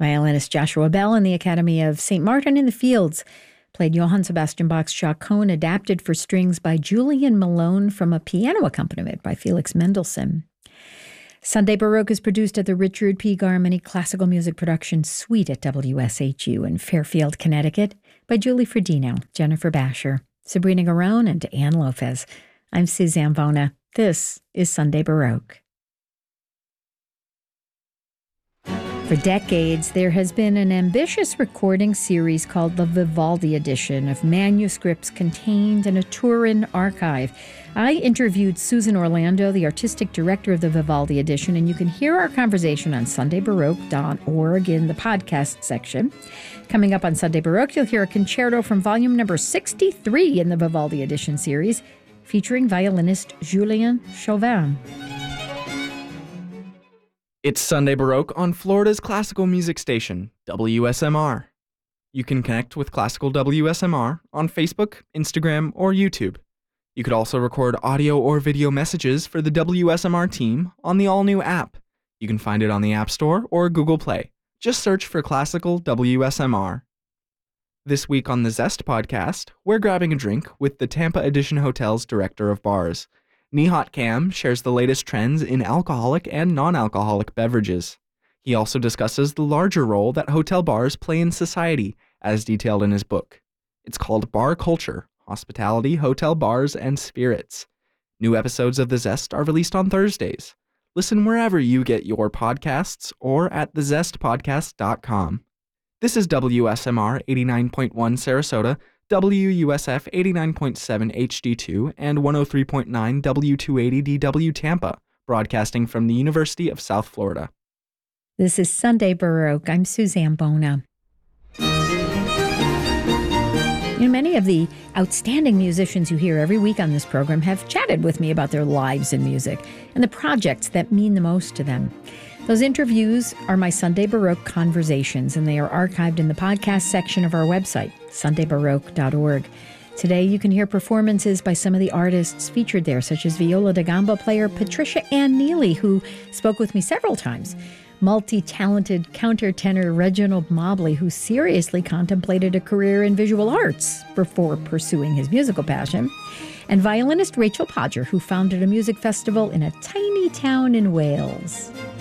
Violinist Joshua Bell in the Academy of St. Martin in the Fields played Johann Sebastian Bach's Chaconne, adapted for strings by Julian Malone from a piano accompaniment by Felix Mendelssohn. Sunday Baroque is produced at the Richard P. Garmany Classical Music Production Suite at WSHU in Fairfield, Connecticut, by Julie Fredino, Jennifer Basher, Sabrina Garone, and Ann Lopez. I'm Suzanne Bona. This is Sunday Baroque. For decades, there has been an ambitious recording series called the Vivaldi Edition of manuscripts contained in a Turin archive. I interviewed Susan Orlando, the artistic director of the Vivaldi Edition, and you can hear our conversation on SundayBaroque.org in the podcast section. Coming up on Sunday Baroque, you'll hear a concerto from volume number 63 in the Vivaldi Edition series, featuring violinist Julien Chauvin. It's Sunday Baroque on Florida's classical music station, WSMR. You can connect with Classical WSMR on Facebook, Instagram, or YouTube. You could also record audio or video messages for the WSMR team on the all-new app. You can find it on the App Store or Google Play. Just search for Classical WSMR. This week on the Zest podcast, we're grabbing a drink with the Tampa Edition Hotel's Director of Bars. Nihat Kam shares the latest trends in alcoholic and non-alcoholic beverages. He also discusses the larger role that hotel bars play in society, as detailed in his book. It's called Bar Culture: Hospitality, Hotel Bars, and Spirits. New episodes of The Zest are released on Thursdays. Listen wherever you get your podcasts or at thezestpodcast.com. This is WSMR 89.1 Sarasota, WUSF 89.7 HD2, and 103.9 W280 DW Tampa, broadcasting from the University of South Florida. This is Sunday Baroque. I'm Suzanne Bona. Many of the outstanding musicians you hear every week on this program have chatted with me about their lives in music and the projects that mean the most to them. Those interviews are my Sunday Baroque conversations, and they are archived in the podcast section of our website, SundayBaroque.org. Today, you can hear performances by some of the artists featured there, such as viola da gamba player Patricia Ann Neely, who spoke with me several times, multi-talented countertenor Reginald Mobley, who seriously contemplated a career in visual arts before pursuing his musical passion, and violinist Rachel Podger, who founded a music festival in a tiny town in Wales.